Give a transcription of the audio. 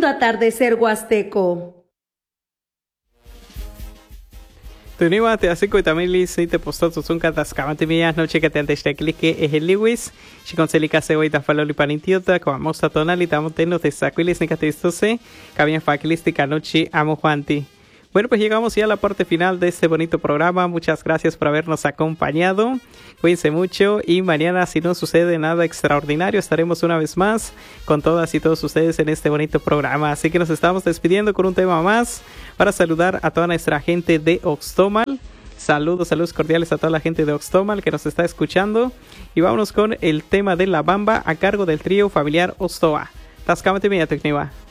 atardecer huasteco. Tuniwa te así que también le te postó tus un catascamate mías noche que te antes te clique es el Lewis si conselica se hoy tan faloli panintiota como mosta tonal y tamo teno te sacuilis ni catistose cabien faquilistica noche amo Juanti. Bueno, pues llegamos ya a la parte final de este bonito programa. Muchas gracias por habernos acompañado. Cuídense mucho y mañana, si no sucede nada extraordinario, estaremos una vez más con todas y todos ustedes en este bonito programa. Así que nos estamos despidiendo con un tema más para saludar a toda nuestra gente de Oxtomal. Saludos cordiales a toda la gente de Oxtomal que nos está escuchando. Y vámonos con el tema de La Bamba a cargo del trío familiar Ostoa. Tascamate mía, Tecniva.